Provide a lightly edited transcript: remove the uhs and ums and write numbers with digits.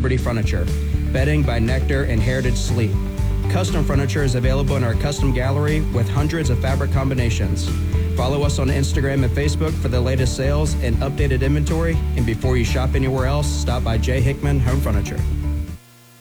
Liberty Furniture. Bedding by Nectar and Heritage Sleep. Custom furniture is available in our custom gallery with hundreds of fabric combinations. Follow us on Instagram and Facebook for the latest sales and updated inventory. And before you shop anywhere else, stop by J. Hickman Home Furniture.